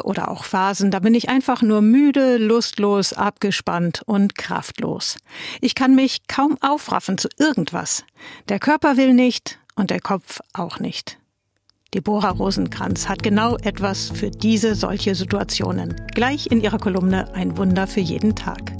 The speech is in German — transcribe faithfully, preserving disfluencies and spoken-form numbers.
oder auch Phasen, da bin ich einfach nur müde, lustlos, abgespannt und kraftlos. Ich kann mich kaum aufraffen zu irgendwas. Der Körper will nicht und der Kopf auch nicht. Deborah Rosenkranz hat genau etwas für diese solche Situationen. Gleich in ihrer Kolumne Ein Wunder für jeden Tag.